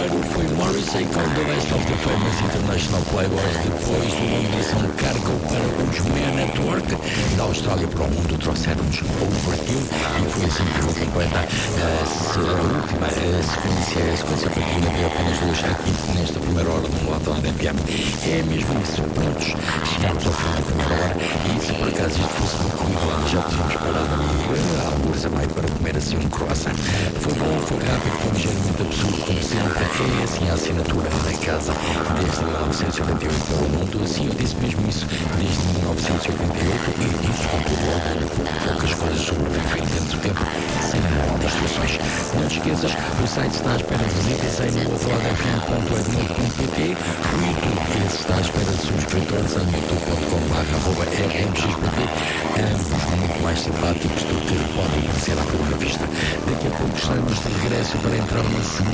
primeiro foi Morrissey com The Best of the Famous International Playboys. Depois do longo edição Cargo para os Men Network. Da Austrália para o mundo trouxeram-nos Overkill. E foi assim que ficou completa a última sequência partida de apenas duas aqui nesta primeira hora do Mulato da NPM. É mesmo isso. Prontos. Chegamos ao fim da primeira hora. E se por acaso isto fosse uma comida, já tínhamos parado à Bursa Meio para comer assim um croissant. Foi bom, foi rápido, foi ligeiramente absurdo, como sempre. É assim a assinatura na casa desde 1988 pelo mundo. Sim, eu disse mesmo isso desde 1988 e disse com todo o orgulho, porque poucas coisas sobrevivem dentro do tempo sem nenhuma distrações. Não te esqueças, o site está à espera de visitas em novoadfm.webnote.pt. O YouTube está à espera de subscritores em youtube.com/rmxpt. Ambos muito mais simpáticos do que podem parecer à primeira vista. Daqui a pouco estaremos de regresso para entrar na segunda